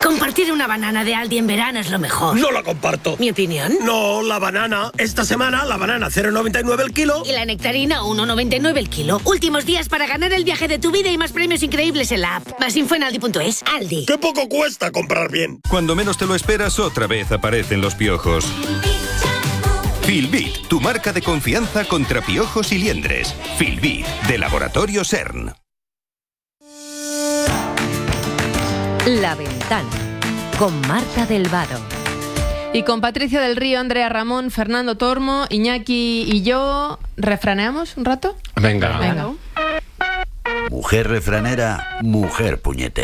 Compartir una banana de Aldi en verano es lo mejor. No la comparto. ¿Mi opinión? No, la banana. Esta semana la banana 0,99 el kilo. Y la nectarina 1,99 el kilo. Últimos días para ganar el viaje de tu vida y más premios increíbles en la app. Más info en aldi.es. Aldi. ¡Qué poco cuesta comprar bien! Cuando menos te lo esperas, otra vez aparecen los piojos. Filbit, tu marca de confianza contra piojos y liendres. Filbit, de Laboratorio CERN. La Ventana, con Marta del Vado. Y con Patricia del Río, Andrea Ramón, Fernando Tormo, Iñaki y yo, ¿refraneamos un rato? Venga. Mujer refranera, mujer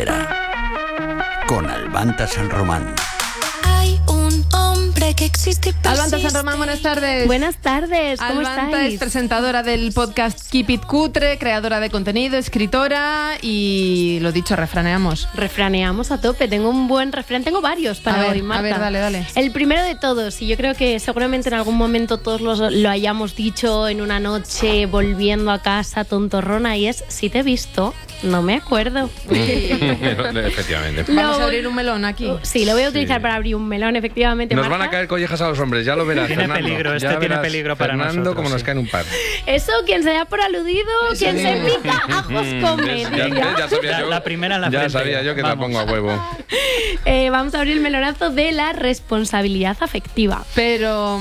puñetera. Con Albanta San Román. Hay un hombre que existe y persiste. Albanta San Román, buenas tardes. Buenas tardes, ¿cómo Albanta estáis? es presentadora del podcast Keep It Cutre, creadora de contenido, escritora y, lo dicho, refraneamos. Refraneamos a tope, tengo un buen refrán, tengo varios para hoy, Marta. A ver, dale. El primero de todos, y yo creo que seguramente en algún momento todos lo hayamos dicho en una noche volviendo a casa tontorrona, y es: si te he visto, no me acuerdo. Efectivamente. Vamos a abrir un melón aquí. Sí, lo voy a utilizar para abrir un melón, efectivamente. Nos Marta. van a caer collejas a los hombres, ya lo verás. Tiene Fernando. peligro, Ya tiene verás, peligro para Fernando, nosotros. como nos caen un par. Eso, quien se da por aludido, quien se pica, ajos come. Ya sabía yo. La primera en la Ya frente. sabía yo que te la Vamos. pongo a huevo. Vamos a abrir el melonazo de la responsabilidad afectiva. Pero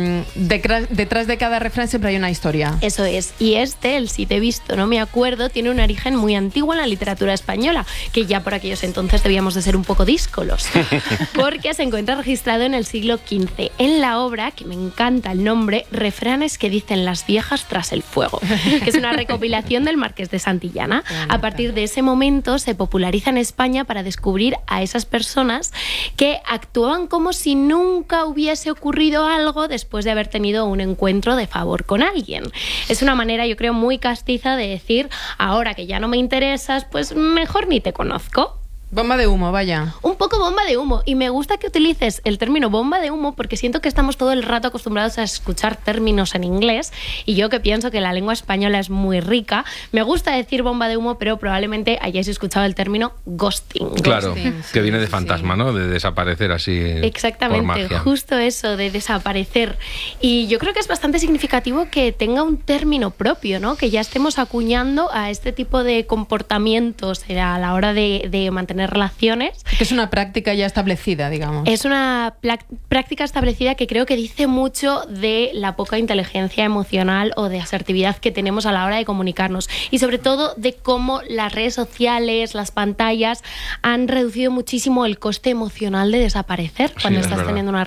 detrás de cada refrán siempre hay una historia. Eso es. Y el si te he visto, no me acuerdo, tiene un origen muy antiguo en la literatura española, que ya por aquellos entonces debíamos de ser un poco díscolos, porque se encuentra registrado en el siglo XV, en la obra, que me encanta el nombre, Refranes que dicen las viejas tras el fuego, que es una recopilación del Marqués de Santillana. A partir de ese momento se populariza en España para descubrir a esas personas que actuaban como si nunca hubiese ocurrido algo después de haber tenido un encuentro de favor con alguien. Es una manera, yo creo, muy castiza de decir: ahora que ya no me interesas, pues mejor ni te conozco. Bomba de humo, vaya. Un poco bomba de humo. Y me gusta que utilices el término bomba de humo, porque siento que estamos todo el rato acostumbrados a escuchar términos en inglés, y yo, que pienso que la lengua española es muy rica, me gusta decir bomba de humo, pero probablemente hayáis escuchado el término ghosting. Claro, Ghosting, que viene de sí, fantasma, sí. ¿no? De desaparecer así. Exactamente, por magia. justo eso, de desaparecer. Y yo creo que es bastante significativo que tenga un término propio, ¿no? Que ya estemos acuñando a este tipo de comportamientos a la hora de mantener relaciones. Que es una práctica ya establecida, digamos. Es una práctica establecida que creo que dice mucho de la poca inteligencia emocional o de asertividad que tenemos a la hora de comunicarnos, y sobre todo de cómo las redes sociales, las pantallas han reducido muchísimo el coste emocional de desaparecer cuando es estás verdad. teniendo una